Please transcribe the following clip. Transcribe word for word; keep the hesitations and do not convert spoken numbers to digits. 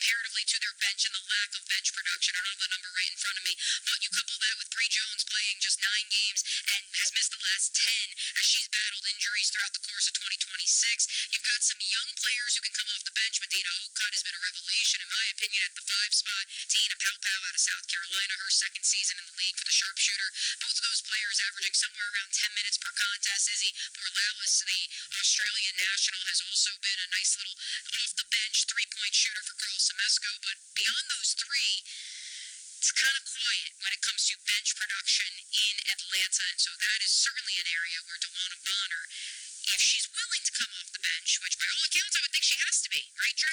comparatively to their bench and the lack of bench production. I don't have the number right in front of me, but you couple that with Bree Jones playing just nine games and has missed the last ten as she's battled injuries throughout the course of twenty twenty-six. You've got some young players who can come off the bench. Medina Okut has been a revelation, in my opinion, at the five spot. Tina Palpau out of South Carolina, her second season in the league for the sharpshooter. Both of those players averaging somewhere around ten minutes per contest. Izzy Borlalis, the Australian national, has also been a nice little off-the-bench three-point shooter for Carl Semesco. But beyond those three, it's kind of quiet when it comes to bench production in Atlanta. And so that is certainly an area where DeWanna Bonner, if she's willing to come off the bench, which by all accounts I would think she has to be, right, Drew?